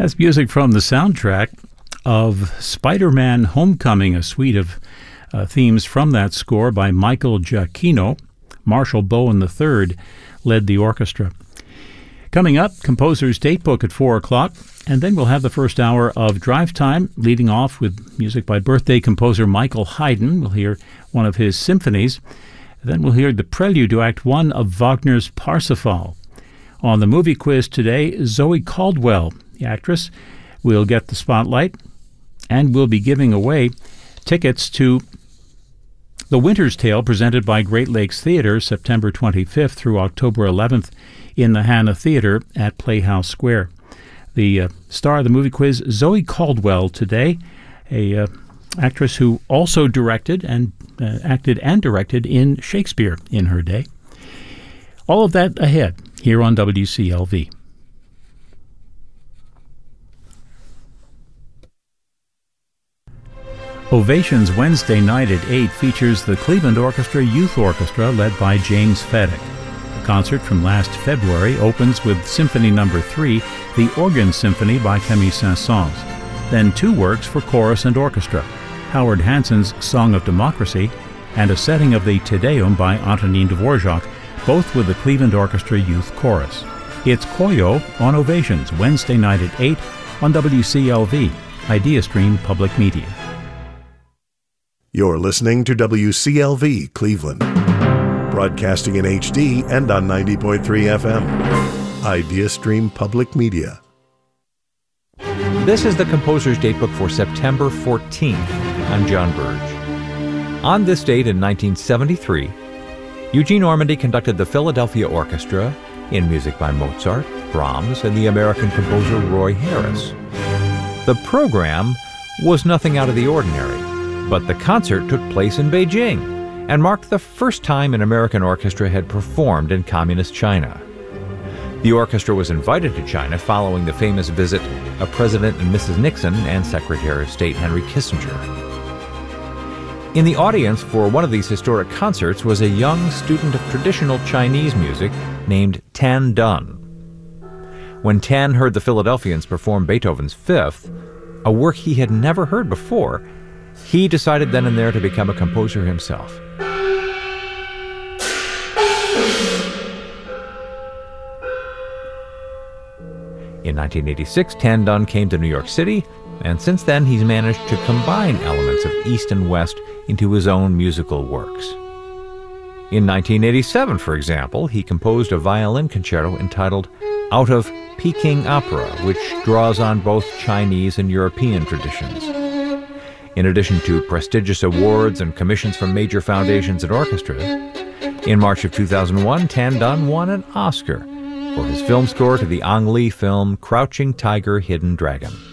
That's music from the soundtrack of Spider-Man Homecoming, a suite of themes from that score by Michael Giacchino. Marshall Bowen III led the orchestra. Coming up, composer's datebook at 4 o'clock, and then we'll have the first hour of Drive Time, leading off with music by birthday composer Michael Haydn. We'll hear one of his symphonies. Then we'll hear the prelude to Act 1 of Wagner's Parsifal. On the movie quiz today, Zoe Caldwell, the actress, will get the spotlight, and we'll be giving away tickets to The Winter's Tale, presented by Great Lakes Theatre, September 25th through October 11th in the Hanna Theatre at Playhouse Square. The star of the movie quiz, Zoe Caldwell, today, a actress who also directed and acted and directed in Shakespeare in her day. All of that ahead here on WCLV. Ovations Wednesday night at 8 features the Cleveland Orchestra Youth Orchestra led by James Fedek. The concert from last February opens with Symphony No. 3, the Organ Symphony by Camille Saint-Saëns. Then two works for chorus and orchestra, Howard Hanson's Song of Democracy and a setting of the Te Deum by Antonin Dvorak, both with the Cleveland Orchestra Youth Chorus. It's Koyo on Ovations Wednesday night at 8 on WCLV, IdeaStream Public Media. You're listening to WCLV Cleveland, broadcasting in HD and on 90.3 FM. IdeaStream Public Media. This is the Composer's Datebook for September 14th. I'm John Burge. On this date in 1973, Eugene Ormandy conducted the Philadelphia Orchestra in music by Mozart, Brahms, and the American composer Roy Harris. The program was nothing out of the ordinary, but the concert took place in Beijing and marked the first time an American orchestra had performed in Communist China. The orchestra was invited to China following the famous visit of President and Mrs. Nixon and Secretary of State Henry Kissinger. In the audience for one of these historic concerts was a young student of traditional Chinese music named Tan Dun. When Tan heard the Philadelphians perform Beethoven's Fifth, a work he had never heard before, he decided then and there to become a composer himself. In 1986, Tan Dun came to New York City, and since then he's managed to combine elements of East and West into his own musical works. In 1987, for example, he composed a violin concerto entitled Out of Peking Opera, which draws on both Chinese and European traditions. In addition to prestigious awards and commissions from major foundations and orchestras, in March of 2001, Tan Dun won an Oscar for his film score to the Ang Lee film Crouching Tiger, Hidden Dragon.